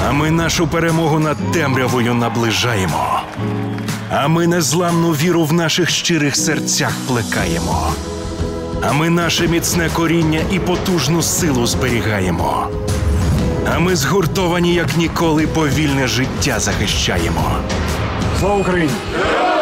А ми нашу перемогу над темрявою наближаємо. А ми незламну віру в наших щирих серцях плекаємо. А ми наше міцне коріння і потужну силу зберігаємо. А ми згуртовані, як ніколи, бо вільне життя захищаємо. Слава Україні!